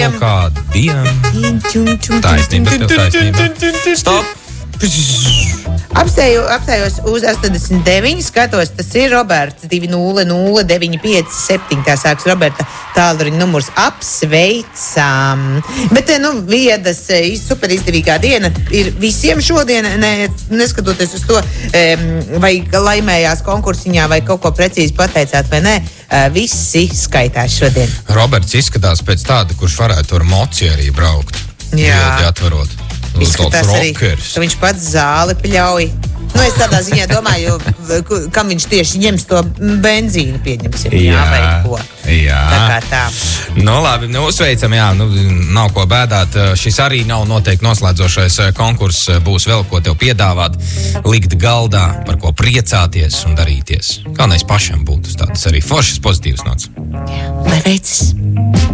Taisnība. Stop! Apstājos uz 89, skatos, tas ir Roberts 2009557, tā sāks Roberta tālruņa numurs, apsveicam. Bet, viedas super izdevīgā diena ir visiem šodien, neskatoties uz to, vai laimējās konkursiņā, vai kaut ko precīzi pateicāt, vai nē, visi skaitās šodien. Roberts izskatās pēc tāda, kurš varētu ar moci arī braukt. Jā. Bildi atverot. Izskatās arī, ka viņš pats zāli pļauj. Es tādā ziņā domāju, kam viņš tieši ņems to benzīnu, pieņemsim. Vai ko. Jā. Tā kā tā. Labi, uzveicam, nav ko bēdāt. Šis arī nav noteikti noslēdzošais konkurss. Būs vēl ko tev piedāvāt, likt galdā, par ko priecāties un darīties. Galvenais pašam būtu tāds arī foršs pozitīvs nots. Lai veicas.